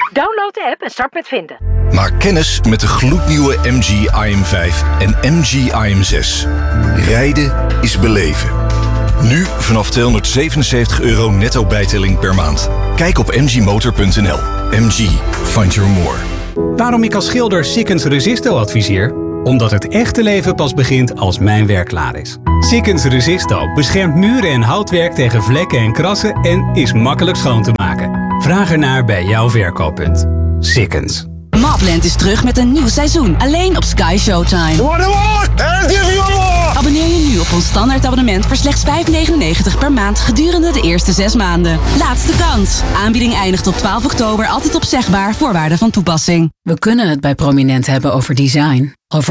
Download de app en start met vinden. Maak kennis met de gloednieuwe MG IM5 en MG IM6. Rijden is beleven. Nu vanaf €277 netto bijtelling per maand. Kijk op mgmotor.nl. MG, find your more. Waarom ik als schilder Sikkens Resisto adviseer? Omdat het echte leven pas begint als mijn werk klaar is. Sikkens Resisto beschermt muren en houtwerk tegen vlekken en krassen en is makkelijk schoon te maken. Vraag ernaar bij jouw verkooppunt. Sikkens. Mapland is terug met een nieuw seizoen. Alleen op Sky Showtime. Abonneer je nu op ons standaard abonnement voor slechts €5,99 per maand gedurende de eerste 6 maanden. Laatste kans. Aanbieding eindigt op 12 oktober. Altijd opzegbaar. Voorwaarden van toepassing. We kunnen het bij Prominent hebben over design. Over